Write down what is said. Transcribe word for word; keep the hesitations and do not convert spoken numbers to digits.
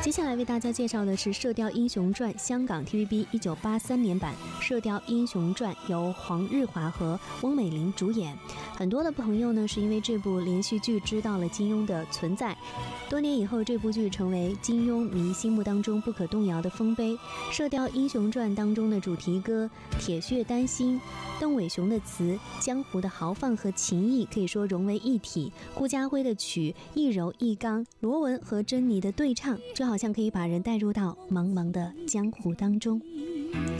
接下来为大家介绍的是《射雕英雄传》香港 T V B 一九八三年版《射雕英雄传》，由黄日华和翁美玲主演。很多的朋友呢是因为这部连续剧知道了金庸的存在，多年以后这部剧成为金庸迷心目当中不可动摇的丰碑。《射雕英雄传》当中的主题歌《铁血丹心》，邓伟雄的词，江湖的豪放和情谊可以说融为一体。顾嘉辉的曲一柔一刚，罗文和珍妮的对唱，就好像可以把人带入到茫茫的江湖当中。